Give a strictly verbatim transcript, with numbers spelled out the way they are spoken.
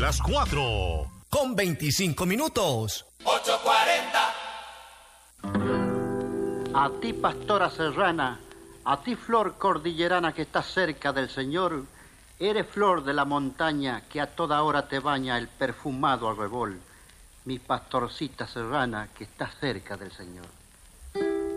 las cuatro. Con veinticinco minutos. ocho cuarenta. A ti, pastora serrana, a ti, flor cordillerana que estás cerca del Señor, eres flor de la montaña que a toda hora te baña el perfumado arrebol. Mi pastorcita serrana que está cerca del Señor.